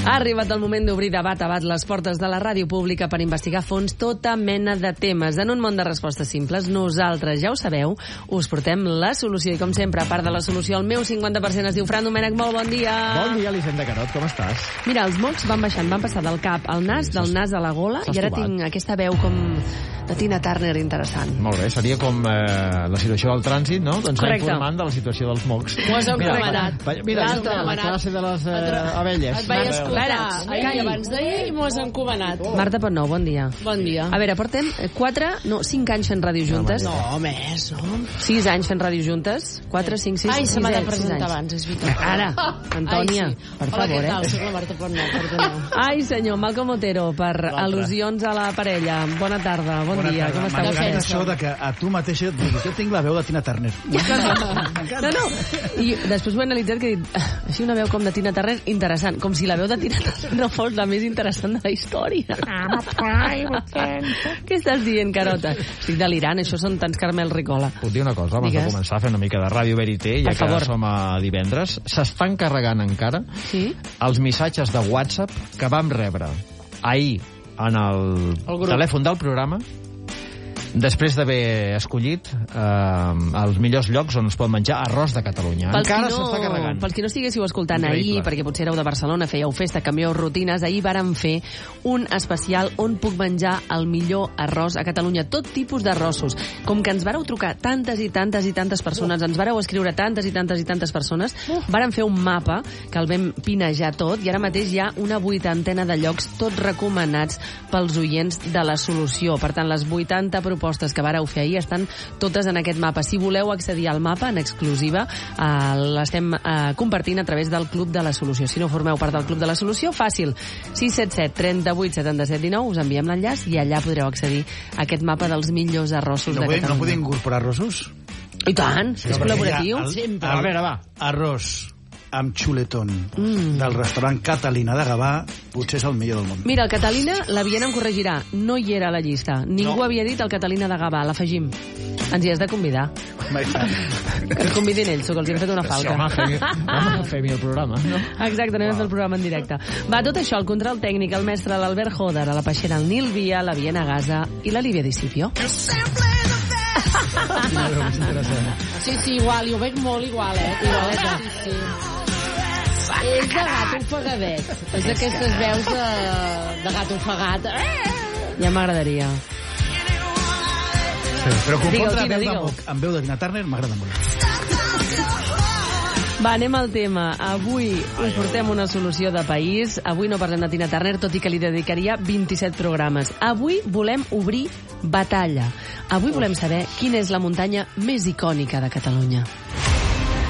Ha arribat el moment d'obrir de bat a bat les portes de la ràdio pública per investigar a fons tota mena de temes. En un món de respostes simples, nosaltres, ja ho sabeu, us portem la solució. I com sempre, a part de la solució, el meu 50% es diu Fran Domènech. Molt bon dia. Bon dia, Elisenda Carot, com estàs? Mira, els mocs van baixant, van passar del cap al nas, del nas a la gola, i ara tinc aquesta veu com de Tina Turner interessant. Molt bé, seria com la situació del trànsit, no? Doncs correcte. Informant de la situació dels mocs. M'ho has encomanat. Mira, la classe de les abelles. Et vaig escoltar abans d'ahir i m'ho has encomanat. Marta Potnou, bon dia. Bon dia. A veure, portem 5 anys fent ràdio juntes. No, més, no? 6 anys fent ràdio juntes. 4, 5, 6, Ai, se m'ha de 6 presentar anys. abans, és veritat. Ara, Antònia, Ai, sí. per Hola, favor, què tal? Soc la Marta Potnou, perdoneu. Ai, senyor, Malcom Otero, per al·lusions a la parella. Bona tarda, bon dia, com esteu? M'encanta això de que a tu mateixa et diguis, jo tinc la veu de Tina Turner. No. I després ho he analitzat que he dit, així una veu com de Tina Turner interessant, com si la veu de Tina Turner no fos la més interessant de la història. Què estàs dient, Carota? Estic delirant, això són tants Carmel Ricola. Puc dir una cosa, abans de començar a fer una mica de Ràdio Verité, ja que som a divendres, s'estan carregant encara els missatges de WhatsApp que vam rebre ahir en el telèfon del programa, després d'haver escollit els millors llocs on es pot menjar arròs de Catalunya. Encara s'està carregant. Pels qui no estiguéssiu escoltant ahir, perquè potser éreu de Barcelona, fèieu festa, canvieu rutines, ahir vàrem fer un especial on puc menjar el millor arròs a Catalunya. Tot tipus d'arrossos. Com que ens vareu trucar tantes i tantes persones, ens vareu escriure tantes i tantes persones, vàrem fer un mapa que el vam pinejar tot i ara mateix hi ha una 80ena de llocs tots recomanats pels oients de la solució. Per tant, les 80 propostes que vareu fer ahir estan totes en aquest mapa. Si voleu accedir al mapa en exclusiva, l'estem compartint a través del Club de la Solució. Si no formeu part del Club de la Solució, fàcil. 677 38 77 19, us enviem l'enllaç i allà podreu accedir a aquest mapa dels millors arrossos de Catalunya. No podem incorporar arrossos? I tant, és col·laboratiu. A veure, va. Arròs amb xuletón del restaurant Catalina de Gavà, potser és el millor del món. Mira, el Catalina, la Viena em corregirà, no hi era a la llista. Ningú havia dit el Catalina de Gavà, l'afegim. Ens hi has de convidar. Que ens convidin ells, que els hi hem fet una falca. Fem-hi el programa, no? Exacte, anem a fer el programa en directe. Va, tot això, el control tècnic, el mestre l'Albert Joder, a la peixera el Nil Via, la Viena Gaza i la Lívia Discipio. Sí, igual, jo ho veig molt igual, Igualeta. Sí. És de gat ofegadet. És d'aquestes veus de gat ofegat. Ja m'agradaria. Però confondre digue'l. amb veu de Tina Turner m'agrada molt. Va, anem al tema. Avui us portem una solució de país. Avui no parlem de Tina Turner, tot i que li dedicaria 27 programes. Avui volem obrir batalla. Avui volem saber quina és la muntanya més icònica de Catalunya.